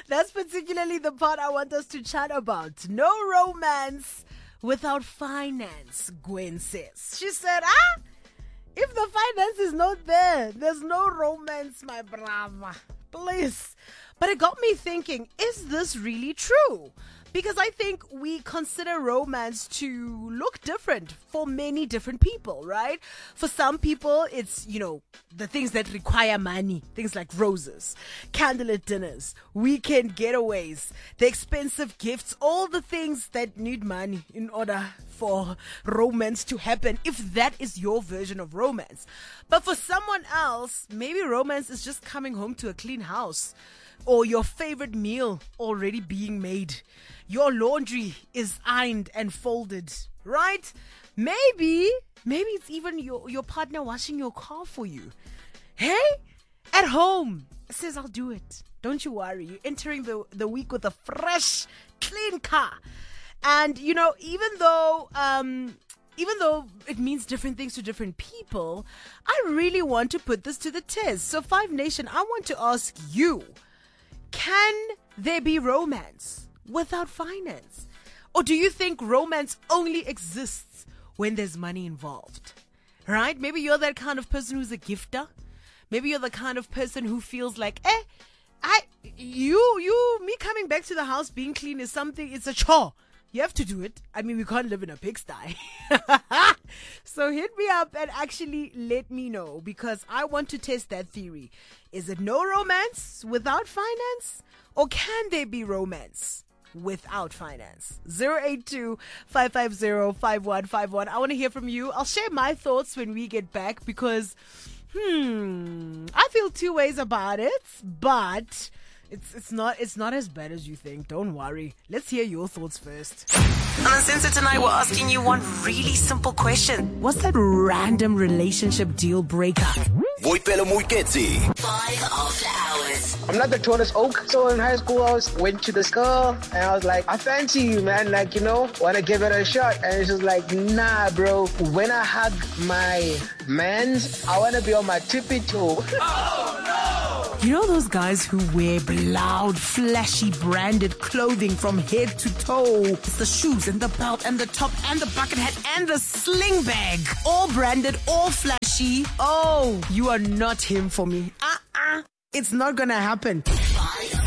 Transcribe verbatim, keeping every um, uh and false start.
That's particularly the part I want us to chat about. No romance without finance, Gwen says. She said, ah, if the finance is not there, there's no romance, my brava. Please. But it got me thinking, is this really true? Because I think we consider romance to look different for many different people, right? For some people, it's, you know, the things that require money, things like roses, candlelit dinners, weekend getaways, the expensive gifts, all the things that need money in order for romance to happen, if that is your version of romance. But for someone else, maybe romance is just coming home to a clean house, or your favorite meal already being made. Your laundry is ironed and folded, right? Maybe, maybe it's even your, your partner washing your car for you. Hey, at home, says I'll do it. Don't you worry. You're entering the, the week with a fresh, clean car. And, you know, even though, um, even though it means different things to different people, I really want to put this to the test. So Five Nation, I want to ask you, can there be romance without finance? Or do you think romance only exists when there's money involved? Right? Maybe you're that kind of person who's a gifter. Maybe you're the kind of person who feels like, eh, I, you, you, me coming back to the house being clean is something, it's a chore. You have to do it. I mean, we can't live in a pigsty. So hit me up and actually let me know, because I want to test that theory. Is it no romance without finance? Or can there be romance without finance? zero eight two, five five zero, five one five one. I want to hear from you. I'll share my thoughts when we get back, because, hmm, I feel two ways about it, but It's it's not it's not as bad as you think. Don't worry. Let's hear your thoughts first. On Uncensored tonight, we're asking you one really simple question. What's that random relationship deal breaker? Boipelo Muiketsi. Five after hours. I'm not the tallest oak. So in high school, I was went to this girl and I was like, I fancy you, man. Like, you know, want to give it a shot. And she's like, nah, bro. When I hug my mans, I want to be on my tippy toe. Oh, no. You know those guys who wear loud, flashy, branded clothing from head to toe? It's the shoes and the belt and the top and the bucket hat and the sling bag. All branded, all flashy. Oh, you are not him for me. Uh-uh. It's not gonna happen.